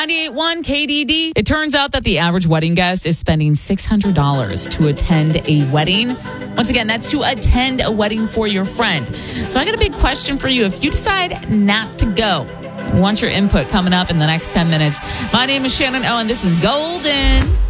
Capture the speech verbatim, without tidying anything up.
ninety-eight point one K D D. It turns out that the average wedding guest is spending six hundred dollars to attend a wedding. Once again, that's to attend a wedding for your friend. So I got a big question for you. If you decide not to go, I want your input coming up in the next ten minutes. My name is Shannon Owen. This is Golden.